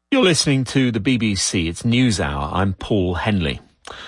You're listening to the BBC. It's NewsHour. I'm Paul Henley.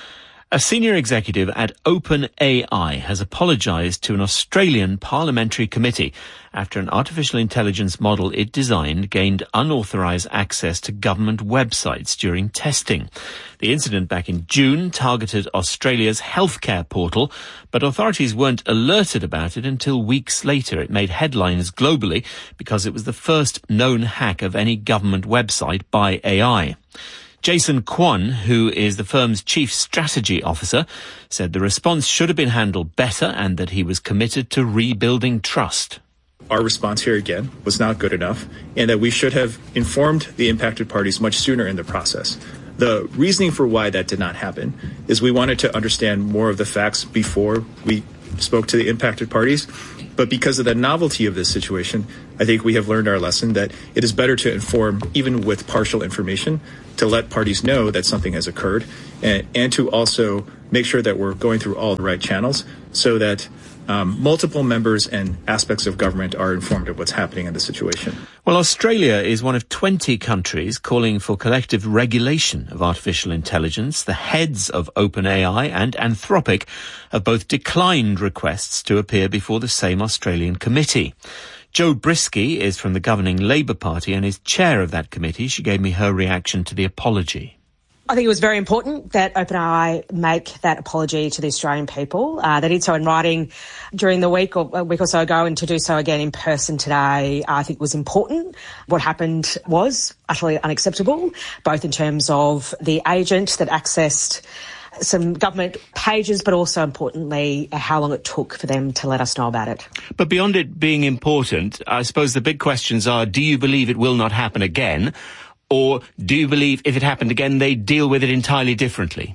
A senior executive at OpenAI has apologised to an Australian parliamentary committee after an artificial intelligence model it designed gained unauthorised access to government websites during testing. The incident back in June targeted Australia's healthcare portal, but authorities weren't alerted about it until weeks later. It made headlines globally because it was the first known hack of any government website by AI. Jason Kwon, who is the firm's chief strategy officer, said the response should have been handled better and that he was committed to rebuilding trust. Our response here again was not good enough, and that we should have informed the impacted parties much sooner in the process. The reasoning for why that did not happen is we wanted to understand more of the facts before we spoke to the impacted parties. But because of the novelty of this situation, I think we have learned our lesson that it is better to inform, even with partial information, to let parties know that something has occurred, and to also make sure that we're going through all the right channels so that multiple members and aspects of government are informed of what's happening in the situation. Well, Australia is one of 20 countries calling for collective regulation of artificial intelligence. The heads of OpenAI and Anthropic have both declined requests to appear before the same Australian committee. Jo Brisky is from the governing Labour Party and is chair of that committee. She gave me her reaction to the apology. I think it was very important that OpenAI make that apology to the Australian people. They did so in writing during the week or a week or so ago, and to do so again in person today, I think was important. What happened was utterly unacceptable, both in terms of the agent that accessed some government pages, but also importantly, how long it took for them to let us know about it. But beyond it being important, I suppose the big questions are, do you believe it will not happen again? Or do you believe if it happened again, they'd deal with it entirely differently?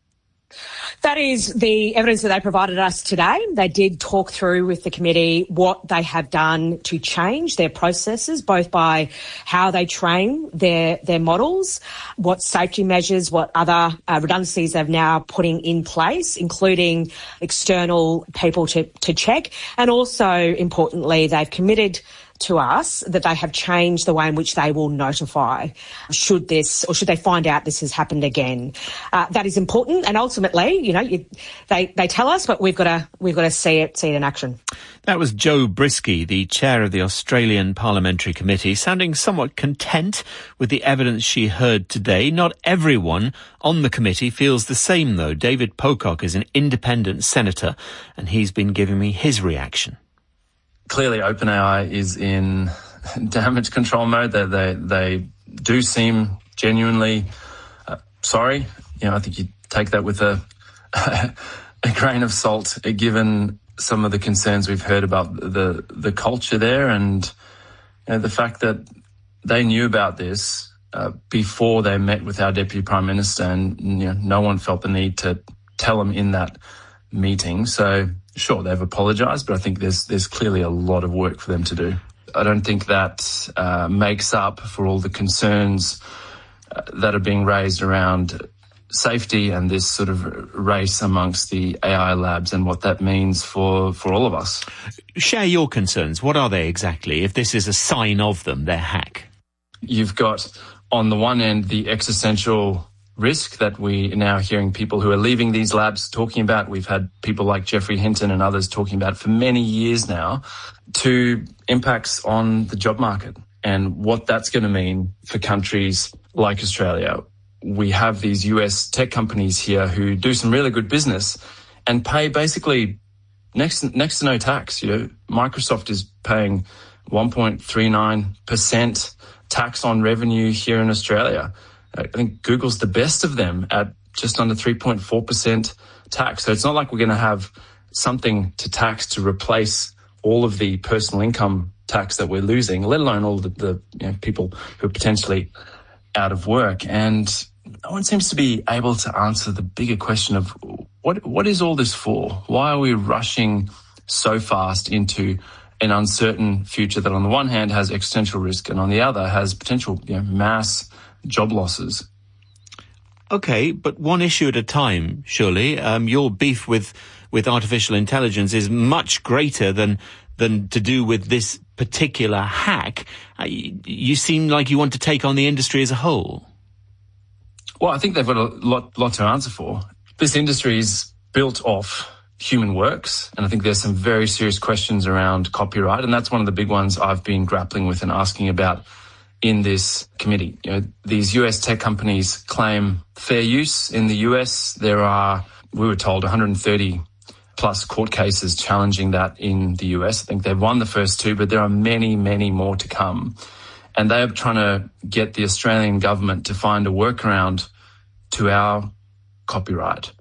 That is the evidence that they provided us today. They did talk through with the committee what they have done to change their processes, both by how they train their models, what safety measures, what other redundancies they're now putting in place, including external people to check. And also, importantly, they've committed to us that they have changed the way in which they will notify should they find out this has happened again. That is important, and ultimately, they tell us, but we've got to see it in action. That was Jo Brisky, the chair of the Australian Parliamentary Committee, sounding somewhat content with the evidence she heard today. Not everyone on the committee feels the same, though. David Pocock is an independent senator, and he's been giving me his reaction. Clearly, OpenAI is in damage control mode. They do seem genuinely sorry. I think you take that with a grain of salt, given some of the concerns we've heard about the culture there, and the fact that they knew about this before they met with our Deputy Prime Minister, and no one felt the need to tell them in that meeting. So sure, they've apologised, but I think there's clearly a lot of work for them to do. I don't think that makes up for all the concerns that are being raised around safety and this sort of race amongst the AI labs and what that means for all of us. Share your concerns. What are they exactly, if this is a sign of them, their hack? You've got, on the one end, the existential risk that we are now hearing people who are leaving these labs talking about. We've had people like Geoffrey Hinton and others talking about for many years now, to impacts on the job market and what that's going to mean for countries like Australia. We have these US tech companies here who do some really good business and pay basically next to no tax. Microsoft is paying 1.39% tax on revenue here in Australia. I think Google's the best of them at just under 3.4% tax. So it's not like we're going to have something to tax to replace all of the personal income tax that we're losing, let alone all the people who are potentially out of work. And no one seems to be able to answer the bigger question of what is all this for? Why are we rushing so fast into an uncertain future that on the one hand has existential risk and on the other has potential mass job losses? Okay, but one issue at a time, surely. Your beef with artificial intelligence is much greater than than to do with this particular hack. You seem like you want to take on the industry as a whole. Well, I think they've got a lot to answer for. This industry is built off human works, and I think there's some very serious questions around copyright, and that's one of the big ones I've been grappling with and asking about in this committee. You know, these US tech companies claim fair use in the US. There are, we were told, 130 plus court cases challenging that in the US. I think they've won the first two, but there are many, many more to come. And they are trying to get the Australian government to find a workaround to our copyright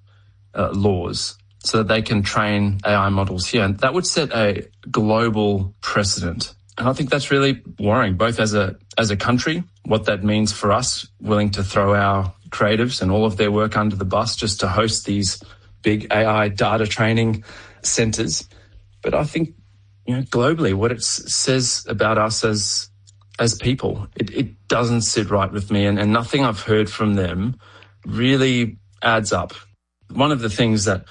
laws so that they can train AI models here. And that would set a global precedent. And I think that's really worrying, both as a country, what that means for us, willing to throw our creatives and all of their work under the bus just to host these big AI data training centers. But I think, you know, globally, what it says about us as people, it doesn't sit right with me, and nothing I've heard from them really adds up. One of the things that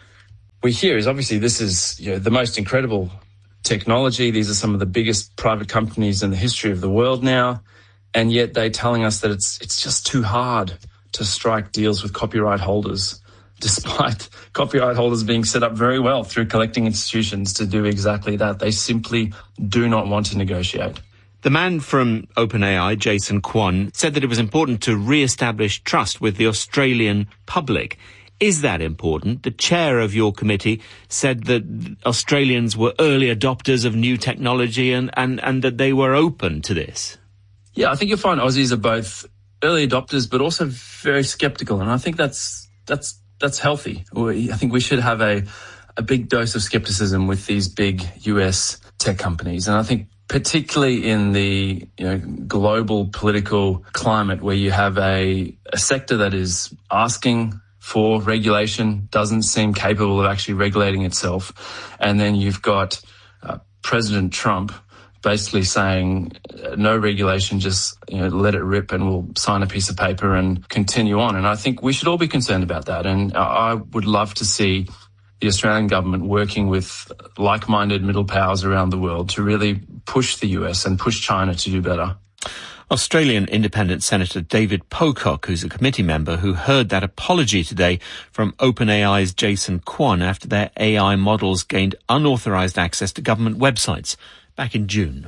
we hear is obviously this is, you know, the most incredible technology. These are some of the biggest private companies in the history of the world now, and yet they're telling us that it's just too hard to strike deals with copyright holders, despite copyright holders being set up very well through collecting institutions to do exactly that. They simply do not want to negotiate. The man from OpenAI, Jason Kwon, said that it was important to re-establish trust with the Australian public. Is that important? The chair of your committee said that Australians were early adopters of new technology and that they were open to this. Yeah, I think you'll find Aussies are both early adopters but also very sceptical, and I think that's healthy. I think we should have a big dose of skepticism with these big US tech companies, and I think particularly in the global political climate where you have a sector that is asking for regulation, doesn't seem capable of actually regulating itself, and then you've got President Trump basically saying no regulation, just let it rip and we'll sign a piece of paper and continue on. And I think we should all be concerned about that, and I would love to see the Australian government working with like-minded middle powers around the world to really push the US and push China to do better. Australian Independent Senator David Pocock, who's a committee member, who heard that apology today from OpenAI's Jason Kwon after their AI models gained unauthorised access to government websites back in June.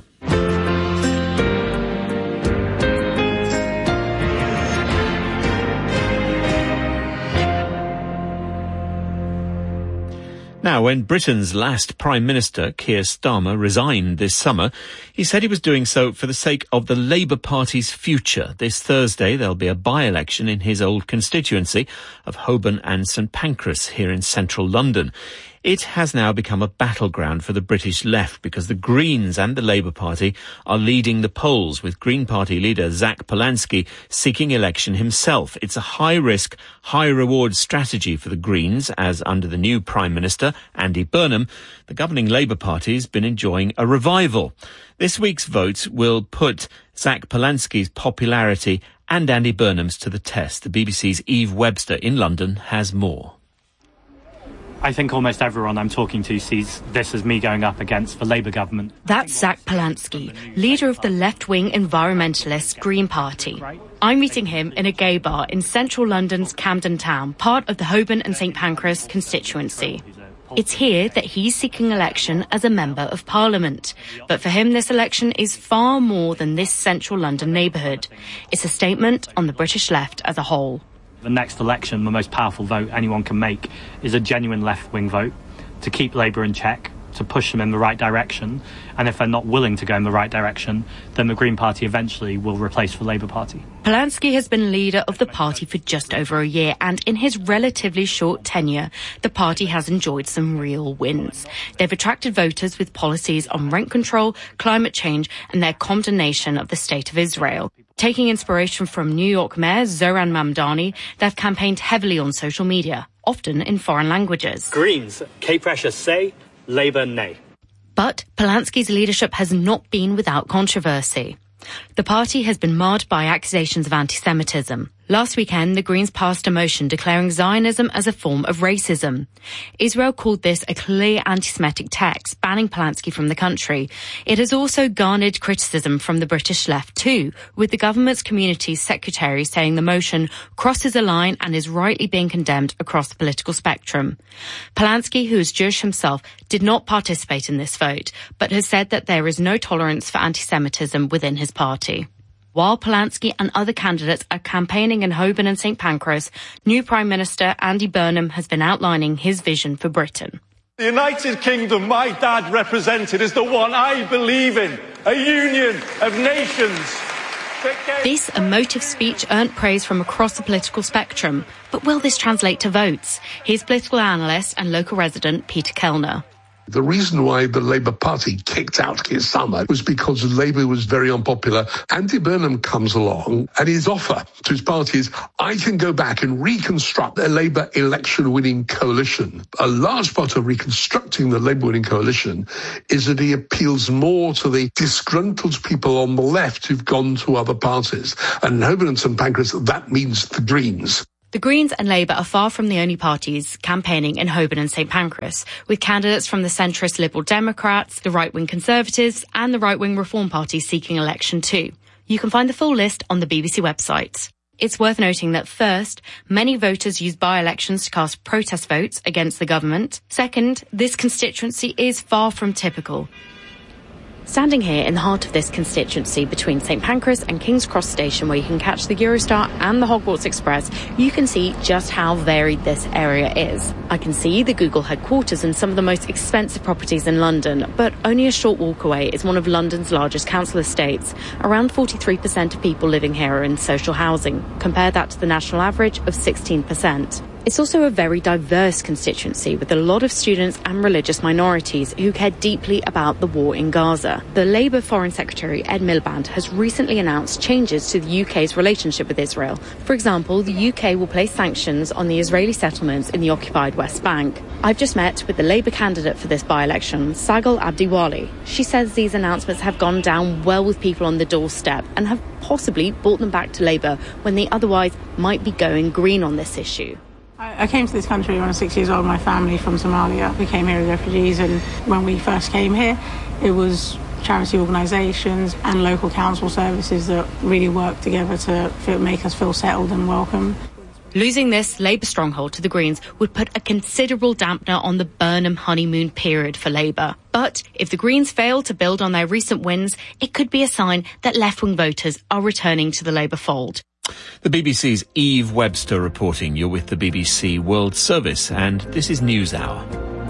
Now, when Britain's last Prime Minister, Keir Starmer, resigned this summer, he said he was doing so for the sake of the Labour Party's future. This Thursday, there'll be a by-election in his old constituency of Holborn and St Pancras here in central London. It has now become a battleground for the British left because the Greens and the Labour Party are leading the polls, with Green Party leader Zach Polansky seeking election himself. It's a high-risk, high-reward strategy for the Greens, as under the new Prime Minister, Andy Burnham, the governing Labour Party has been enjoying a revival. This week's vote will put Zach Polansky's popularity and Andy Burnham's to the test. The BBC's Eve Webster in London has more. I think almost everyone I'm talking to sees this as me going up against the Labour government. That's Zach Polansky, leader of the left-wing environmentalist Green Party. I'm meeting him in a gay bar in central London's Camden Town, part of the Holborn and St Pancras constituency. It's here that he's seeking election as a Member of Parliament. But for him, this election is far more than this central London neighbourhood. It's a statement on the British left as a whole. The next election, the most powerful vote anyone can make, is a genuine left-wing vote to keep Labour in check, to push them in the right direction. And if they're not willing to go in the right direction, then the Green Party eventually will replace the Labour Party. Polansky has been leader of the party for just over a year, and in his relatively short tenure, the party has enjoyed some real wins. They've attracted voters with policies on rent control, climate change, and their condemnation of the State of Israel. Taking inspiration from New York Mayor Zoran Mamdani, they've campaigned heavily on social media, often in foreign languages. Greens, K-pressure say, Labour nay. But Polansky's leadership has not been without controversy. The party has been marred by accusations of anti-Semitism. Last weekend, the Greens passed a motion declaring Zionism as a form of racism. Israel called this a clear anti-Semitic text, banning Polanski from the country. It has also garnered criticism from the British left too, with the government's communities secretary saying the motion crosses a line and is rightly being condemned across the political spectrum. Polanski, who is Jewish himself, did not participate in this vote, but has said that there is no tolerance for anti-Semitism within his party. While Polanski and other candidates are campaigning in Holborn and St Pancras, new Prime Minister Andy Burnham has been outlining his vision for Britain. The United Kingdom my dad represented is the one I believe in, a union of nations. This emotive speech earned praise from across the political spectrum. But will this translate to votes? Here's political analyst and local resident Peter Kellner. The reason why the Labour Party kicked out Keir Starmer was because Labour was very unpopular. Andy Burnham comes along and his offer to his party is, I can go back and reconstruct a Labour election-winning coalition. A large part of reconstructing the Labour-winning coalition is that he appeals more to the disgruntled people on the left who've gone to other parties. And in Holborn and St Pancras, that means the Greens. The Greens and Labour are far from the only parties campaigning in Holborn and St Pancras, with candidates from the centrist Liberal Democrats, the right-wing Conservatives and the right-wing Reform Party seeking election too. You can find the full list on the BBC website. It's worth noting that first, many voters use by-elections to cast protest votes against the government. Second, this constituency is far from typical. Standing here in the heart of this constituency between St Pancras and King's Cross Station, where you can catch the Eurostar and the Hogwarts Express, you can see just how varied this area is. I can see the Google headquarters and some of the most expensive properties in London, but only a short walk away is one of London's largest council estates. Around 43% of people living here are in social housing. Compare that to the national average of 16%. It's also a very diverse constituency with a lot of students and religious minorities who care deeply about the war in Gaza. The Labour Foreign Secretary Ed Miliband has recently announced changes to the UK's relationship with Israel. For example, the UK will place sanctions on the Israeli settlements in the occupied West Bank. I've just met with the Labour candidate for this by-election, Sagal Abdiwali. She says these announcements have gone down well with people on the doorstep and have possibly brought them back to Labour when they otherwise might be going green on this issue. I came to this country when I was 6 years old. My family from Somalia. We came here as refugees, and when we first came here, it was charity organisations and local council services that really worked together to make us feel settled and welcome. Losing this Labour stronghold to the Greens would put a considerable dampener on the Burnham honeymoon period for Labour. But if the Greens fail to build on their recent wins, it could be a sign that left-wing voters are returning to the Labour fold. The BBC's Eve Webster reporting. You're with the BBC World Service, and this is NewsHour.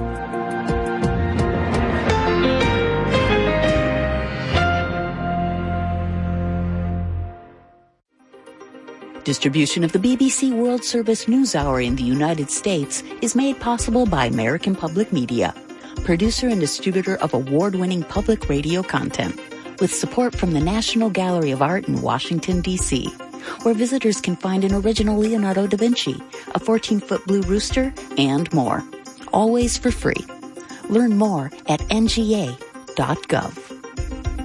Distribution of the BBC World Service NewsHour in the United States is made possible by American Public Media, producer and distributor of award-winning public radio content, with support from the National Gallery of Art in Washington, D.C., where visitors can find an original Leonardo da Vinci, a 14-foot blue rooster, and more. Always for free. Learn more at nga.gov.